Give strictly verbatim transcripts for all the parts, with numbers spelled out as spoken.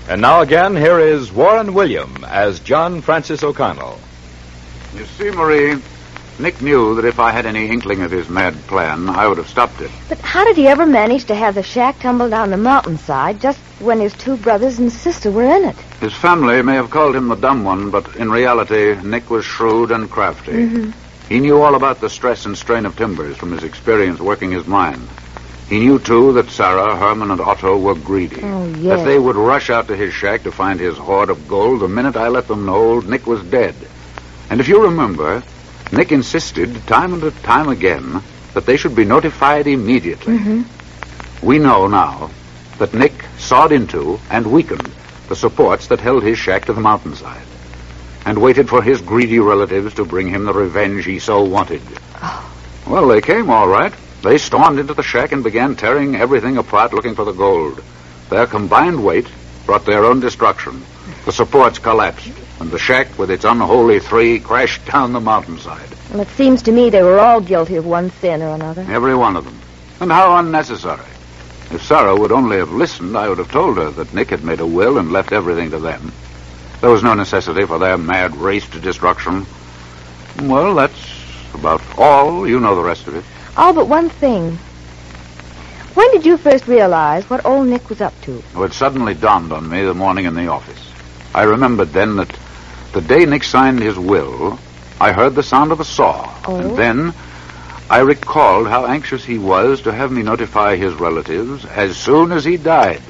And now again, here is Warren William as John Francis O'Connell. You see, Marie, Nick knew that if I had any inkling of his mad plan, I would have stopped it. But how did he ever manage to have the shack tumble down the mountainside just when his two brothers and sister were in it? His family may have called him the dumb one, but in reality, Nick was shrewd and crafty. Mm-hmm. He knew all about the stress and strain of timbers from his experience working his mine. He knew, too, that Sarah, Herman, and Otto were greedy. Oh, yes. That they would rush out to his shack to find his hoard of gold the minute I let them know old Nick was dead. And if you remember, Nick insisted time and time again that they should be notified immediately. Mm-hmm. We know now that Nick sawed into and weakened the supports that held his shack to the mountainside, and waited for his greedy relatives to bring him the revenge he so wanted. Oh. Well, they came all right. They stormed into the shack and began tearing everything apart looking for the gold. Their combined weight brought their own destruction. The supports collapsed, and the shack with its unholy three crashed down the mountainside. Well, it seems to me they were all guilty of one sin or another. Every one of them. And how unnecessary. If Sarah would only have listened, I would have told her that Nick had made a will and left everything to them. There was no necessity for their mad race to destruction. Well, that's about all. You know the rest of it. All but one thing. When did you first realize what old Nick was up to? Oh, it suddenly dawned on me the morning in the office. I remembered then that the day Nick signed his will, I heard the sound of a saw. Oh? And then I recalled how anxious he was to have me notify his relatives as soon as he died.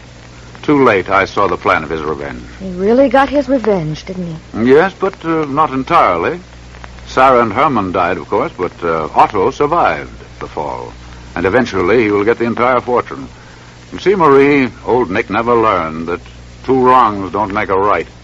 Too late, I saw the plan of his revenge. He really got his revenge, didn't he? Yes, but uh, not entirely. Sarah and Herman died, of course, but uh, Otto survived the fall. And eventually he will get the entire fortune. You see, Marie, old Nick never learned that two wrongs don't make a right.